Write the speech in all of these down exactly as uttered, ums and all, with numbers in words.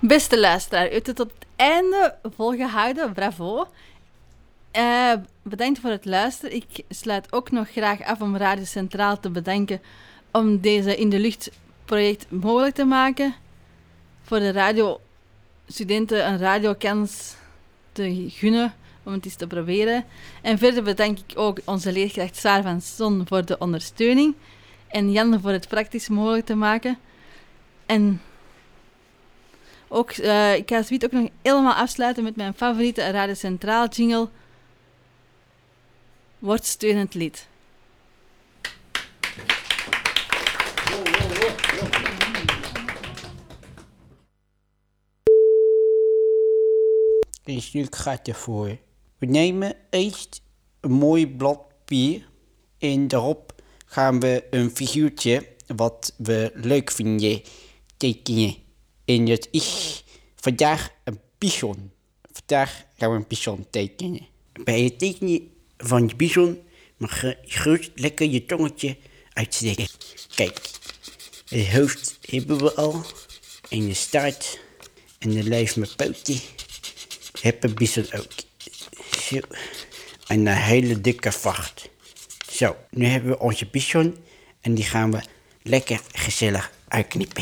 Beste luisteraar, u hebt het tot het einde volgehouden. Bravo. Uh, bedankt voor het luisteren. Ik sluit ook nog graag af om Radio Centraal te bedanken om deze In de Lucht project mogelijk te maken. Voor de radiostudenten een radiokans te gunnen om het eens te proberen. En verder bedank ik ook onze leerkracht Saar van Son voor de ondersteuning. En Jan voor het praktisch mogelijk te maken. En ook, uh, ik ga zoiets ook nog helemaal afsluiten met mijn favoriete Radio Centraal jingle. Word steunend lid. Dus nu gaat ervoor. We nemen eerst een mooi blad papier en daarop gaan we een figuurtje wat we leuk vinden tekenen. En dat is vandaag een bison. Vandaag gaan we een bison tekenen. Bij het tekenen van je bison mag je gerust lekker je tongetje uitsteken. Kijk, het hoofd hebben we al. En de staart en de lijf met poten. Heb een bison ook. Zo. En een hele dikke vacht. Zo, nu hebben we onze bison. En die gaan we lekker gezellig uitknippen.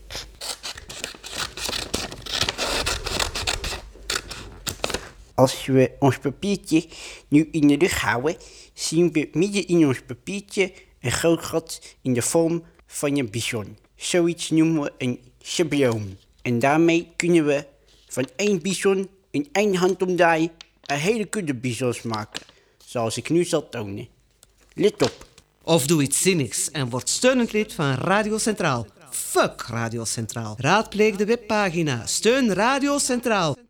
Als we ons papiertje nu in de lucht houden, zien we midden in ons papiertje een groot gat in de vorm van een bison. Zoiets noemen we een schabloon. En daarmee kunnen we van één bison in één handomdraai een hele kudde bisons maken. Zoals ik nu zal tonen. Let op. Of doe iets zinnigs en word steunend lid van Radio Centraal. Fuck Radio Centraal. Raadpleeg de webpagina Steun Radio Centraal.